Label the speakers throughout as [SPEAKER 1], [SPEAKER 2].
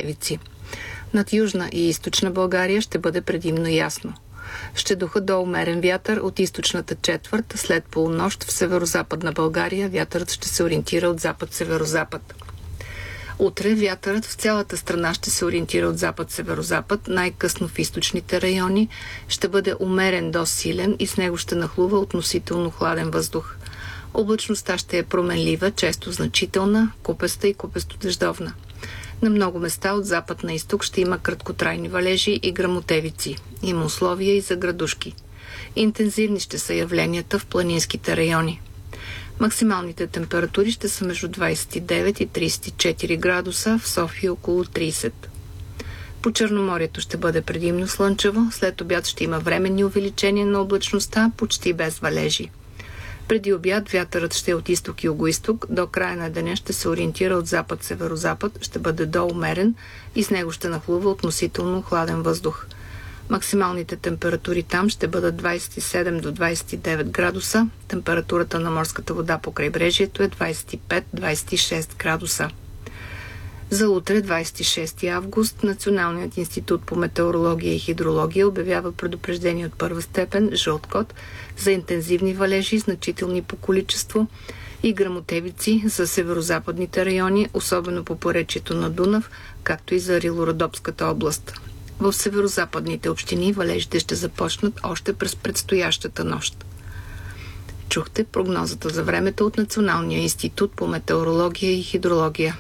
[SPEAKER 1] гръмотевици. Над Южна и Източна България ще бъде предимно ясно. Ще духа до умерен вятър от източната четвърт, след полунощ в северозападна България вятърът ще се ориентира от запад-северозапад. Утре вятърът в цялата страна ще се ориентира от запад-северозапад, най-късно в източните райони, ще бъде умерен до силен и с него ще нахлува относително хладен въздух. Облачността ще е променлива, често значителна, купеста и купесто-дъждовна. На много места от запад на изток ще има краткотрайни валежи и гръмотевици. Има условия и за градушки. Интензивни ще са явленията в планинските райони. Максималните температури ще са между 29 и 34 градуса, в София около 30. По Черноморието ще бъде предимно слънчево, след обяд ще има временни увеличения на облачността, почти без валежи. Преди обяд вятърът ще е от изток и югоизток, до края на деня ще се ориентира от запад-северозапад, ще бъде до умерен и с него ще нахлува относително хладен въздух. Максималните температури там ще бъдат 27 до 29 градуса, температурата на морската вода по крайбрежието е 25-26 градуса. За утре, 26 август, Националният институт по метеорология и хидрология обявява предупреждение от първа степен, жълт код, за интензивни валежи, значителни по количество и гръмотевици за северозападните райони, особено по поречието на Дунав, както и за Рило-Родопската област. В северозападните общини валежите ще започнат още през предстоящата нощ. Чухте прогнозата за времето от Националния институт по метеорология и хидрология.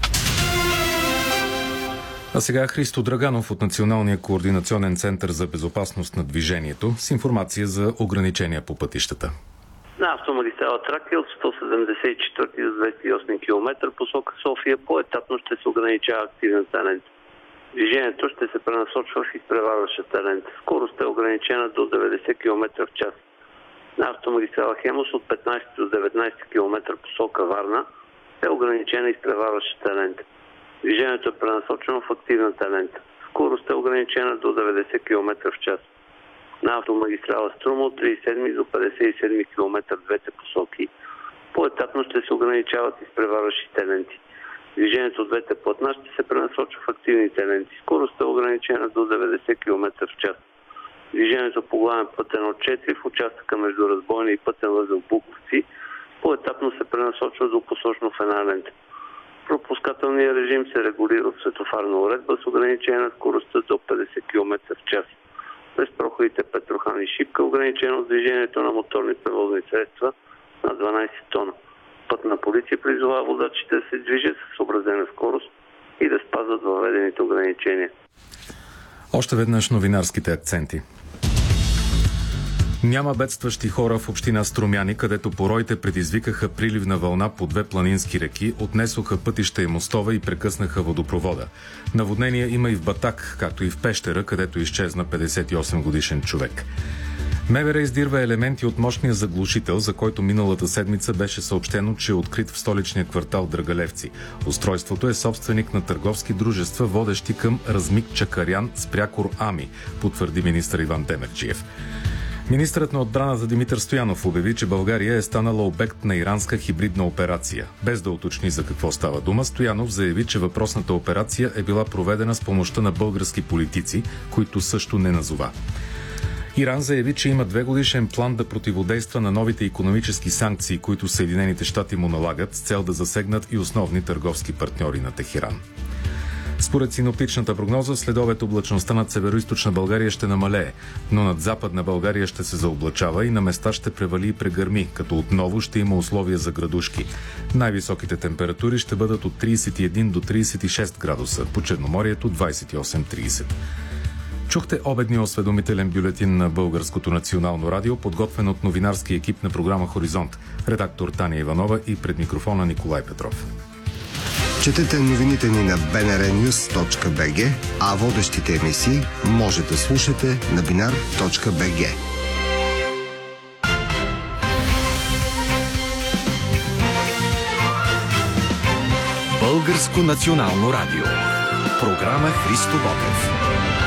[SPEAKER 2] А сега Христо Драганов от Националния координационен център за безопасност на движението с информация за ограничения по пътищата.
[SPEAKER 3] На автомагистрала Тракия от 174 до 208 км посока София поетапно ще се ограничава активната лента. Движението ще се пренасочва в изпреварващата лента. Скорост е ограничена до 90 км в час. На автомагистрала Хемус от 15 до 19 км посока Варна е ограничена изпреварващата лента. Движението е пренасочено в активната лента. Скорост е ограничена до 90 км в час. На автомагистрала Струма от 37 до 57 км в двете посоки поетапно ще се ограничават изпреварващите ленти. Движението от двете платна ще се пренасочва в активните ленти. Скорост е ограничена до 90 км в час. Движението по главен път 1-4 в участъка между Разбойна и пътен възел Буковци поетапно се пренасочва до посочно в една лента. Пропускателният режим се регулира от светофарна уредба с ограничение на скоростта до 50 км в час. През проходите Петрохан и Шипка ограничено движението на моторни превозни средства на 12 тона. Пътна полиция призова водачите да се движат с съобразена скорост и да спазват въведените ограничения.
[SPEAKER 2] Още веднъж новинарските акценти. Няма бедстващи хора в община Струмяни, където пороите предизвикаха приливна вълна по две планински реки, отнесоха пътища и мостове и прекъснаха водопровода. Наводнения има и в Батак, както и в Пещера, където изчезна 58 годишен човек. МВР издирва елементи от мощния заглушител, за който миналата седмица беше съобщено, че е открит в столичния квартал Драгалевци. Устройството е собственик на търговски дружества, водещи към Размик Чакарян с прякор Ами, потвърди министър Иван Демерджиев. Министърът на отбраната Димитър Стоянов обяви, че България е станала обект на иранска хибридна операция. Без да уточни за какво става дума, Стоянов заяви, че въпросната операция е била проведена с помощта на български политици, които също не назова. Иран заяви, че има 2-годишен план да противодейства на новите икономически санкции, които Съединените щати му налагат, с цел да засегнат и основни търговски партньори на Техеран. Според синоптичната прогноза, следобед облачността над североизточна България ще намалее, но над западна България ще се заоблачава и на места ще превали и прегърми, като отново ще има условия за градушки. Най-високите температури ще бъдат от 31 до 36 градуса, по Черноморието 28-30. Чухте обедния осведомителен бюлетин на Българското национално радио, подготвен от новинарски екип на програма Хоризонт. Редактор Таня Иванова и пред микрофона Николай Петров.
[SPEAKER 4] Четете новините ни на bnrnews.bg, а водещите емисии може да слушате на binar.bg.
[SPEAKER 5] Българско национално радио. Програма Христо Ботев.